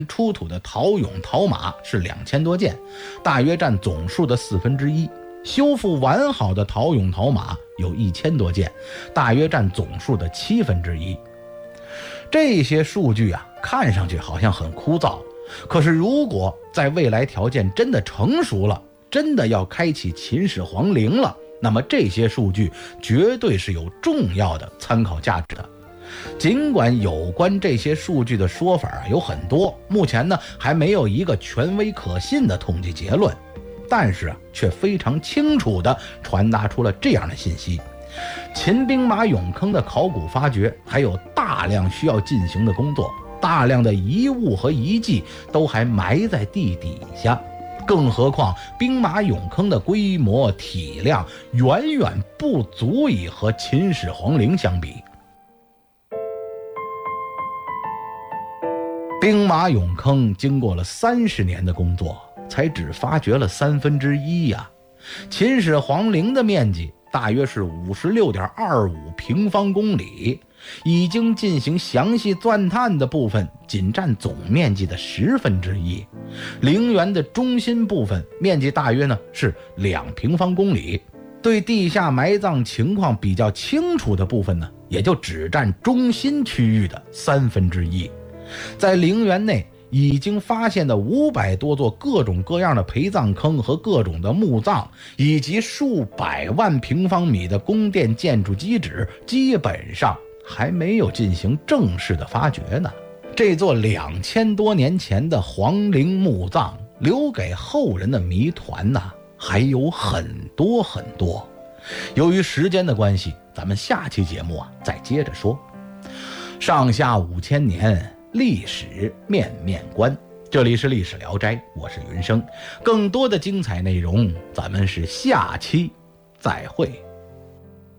出土的陶俑、陶马是2000多件，大约占总数的1/4。修复完好的陶俑、陶马有1000多件，大约占总数的1/7。这些数据看上去好像很枯燥，可是如果在未来条件真的成熟了，真的要开启秦始皇陵了，那么这些数据绝对是有重要的参考价值的。尽管有关这些数据的说法有很多，目前还没有一个权威可信的统计结论，但是却非常清楚地传达出了这样的信息：秦兵马俑坑的考古发掘还有大量需要进行的工作，大量的遗物和遗迹都还埋在地底下，更何况兵马俑坑的规模体量远远不足以和秦始皇陵相比。兵马俑坑经过了30年的工作，才只发掘了1/3呀。秦始皇陵的面积大约是56.25平方公里，已经进行详细钻探的部分仅占总面积的1/10。陵园的中心部分面积大约是2平方公里，对地下埋葬情况比较清楚的部分也就只占中心区域的1/3。在陵园内已经发现的500多座各种各样的陪葬坑和各种的墓葬，以及数百万平方米的宫殿建筑基址，基本上还没有进行正式的发掘呢。这座2000多年前的皇陵墓葬留给后人的谜团还有很多很多。由于时间的关系，咱们下期节目再接着说。上下5000年，历史面面观，这里是历史聊斋，我是云生。更多的精彩内容，咱们是下期再会。